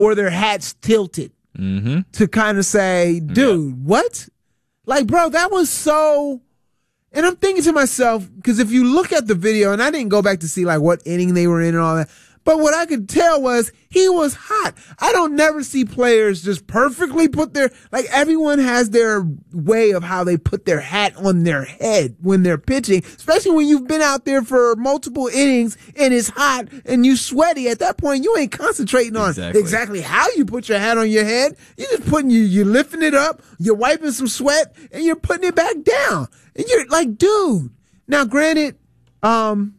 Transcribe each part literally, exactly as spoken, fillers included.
or their hats tilted mm-hmm. to kind of say, dude, yeah. what? Like, bro, that was so... And I'm thinking to myself, because if you look at the video, and I didn't go back to see, like, what inning they were in and all that, but what I could tell was he was hot. I don't never see players just perfectly put their, like, everyone has their way of how they put their hat on their head when they're pitching, especially when you've been out there for multiple innings and it's hot and you sweaty. At that point, you ain't concentrating on exactly, exactly how you put your hat on your head. You're just putting you, you're lifting it up, you're wiping some sweat, and you're putting it back down. And you're like, dude. Now, granted, um,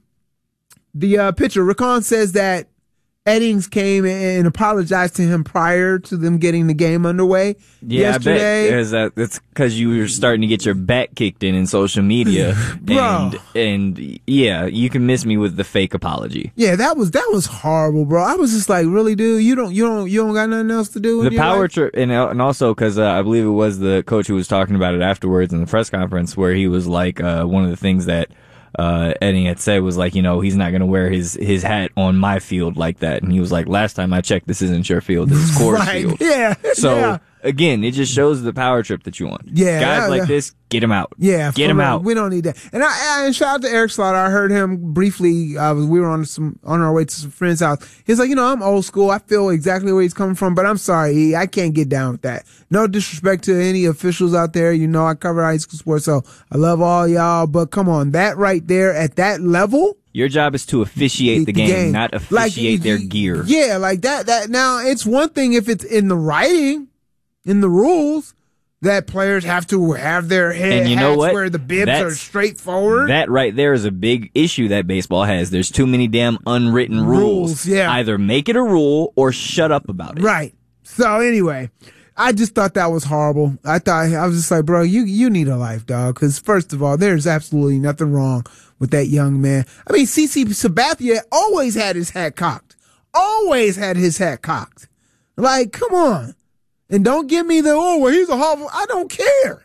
the uh, pitcher, Rickon, says that Eddings came and apologized to him prior to them getting the game underway yeah, yesterday. I bet that, that's because you were starting to get your back kicked in in social media. Bro. And, and, yeah, you can miss me with the fake apology. Yeah, that was that was horrible, bro. I was just like, really, dude? You don't you don't, you don't got nothing else to do? The power trip, and, and also because uh, I believe it was the coach who was talking about it afterwards in the press conference where he was like, uh, one of the things that Uh, Eddie had said was like, you know, he's not going to wear his, his hat on my field like that. And he was like, last time I checked, this isn't your field. This is Coors right. field. Yeah. So, yeah. again, it just shows the power trip that you want. Yeah. Guys yeah, like yeah. this, get him out. Yeah. Get him real. out. We don't need that. And I, I and shout out to Eric Slaughter. I heard him briefly. Uh, we were on some, on our way to some friend's house. He's like, you know, I'm old school. I feel exactly where he's coming from, but I'm sorry. E, I can't get down with that. No disrespect to any officials out there. You know, I cover high school sports, so I love all y'all, but come on, that right there at that level. Your job is to officiate the, the, game, game, not officiate like, their gear. Yeah, like that, that. Now, it's one thing if it's in the writing, in the rules, that players have to have their head and you know hats what? where the bibs That's, are straightforward. That right there is a big issue that baseball has. There's too many damn unwritten rules. rules yeah. Either make it a rule or shut up about it. Right. So anyway, I just thought that was horrible. I thought, I was just like, bro, you, you need a life, dog. Because first of all, there's absolutely nothing wrong with that young man. I mean, C C Sabathia always had his hat cocked. Always had his hat cocked. Like, come on. And don't give me the, oh, well, he's a Hall. I don't care.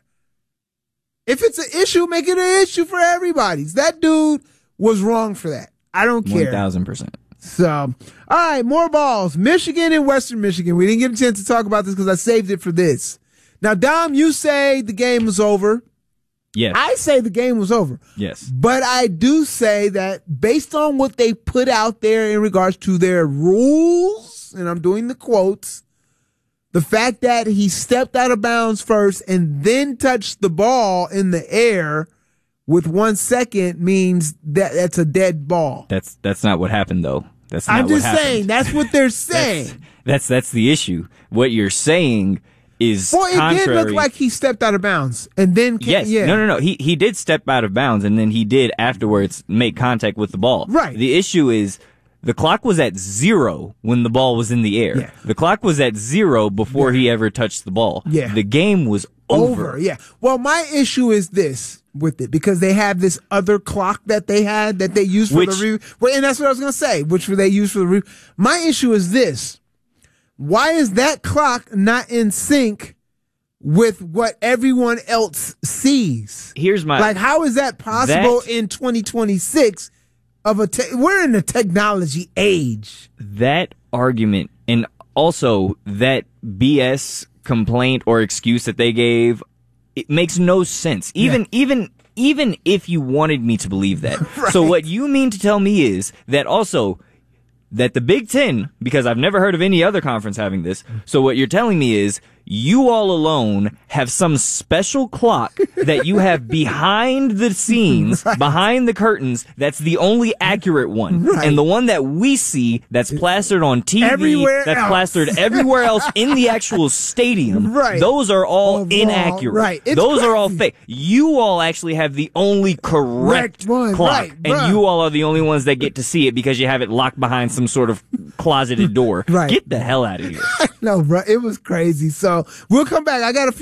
If it's an issue, make it an issue for everybody. That dude was wrong for that. I don't care. one thousand percent. So, all right, more balls. Michigan and Western Michigan. We didn't get a chance to talk about this because I saved it for this. Now, Dom, you say the game was over. Yes. I say the game was over. Yes. But I do say that based on what they put out there in regards to their rules, and I'm doing the quotes, the fact that he stepped out of bounds first and then touched the ball in the air with one second means that that's a dead ball. That's that's not what happened, though. That's not I'm just what happened. saying. That's what they're saying. that's, that's that's the issue. What you're saying is well, it contrary. did look like he stepped out of bounds and then came, yes, yeah. no, no, no. He he did step out of bounds and then he did afterwards make contact with the ball. Right. The issue is the clock was at zero when the ball was in the air. Yeah. The clock was at zero before yeah. he ever touched the ball. Yeah. The game was over. Over. Yeah. Well, my issue is this with it because they have this other clock that they had that they used for which, the review. Well, and that's what I was going to say, which they used for the review. My issue is this. Why is that clock not in sync with what everyone else sees? Here's my like. How is that possible that, in twenty twenty-six? Of a, te- we're in a technology age. That argument and also that B S complaint or excuse that they gave, it makes no sense. Even yeah. even even if you wanted me to believe that. Right. So what you mean to tell me is that also. That the Big Ten, because I've never heard of any other conference having this, so what you're telling me is you all alone have some special clock that you have behind the scenes, right. behind the curtains, that's the only accurate one. Right. And the one that we see that's plastered on T V, everywhere that's else. plastered everywhere else in the actual stadium, right. those are all Overall, inaccurate. right. It's those crazy. are all fake. You all actually have the only correct one, clock, right, and bruh. you all are the only ones that get to see it because you have it locked behind some sort of closeted door. Right. Get the hell out of here. No, bro, it was crazy. So we'll come back. I got a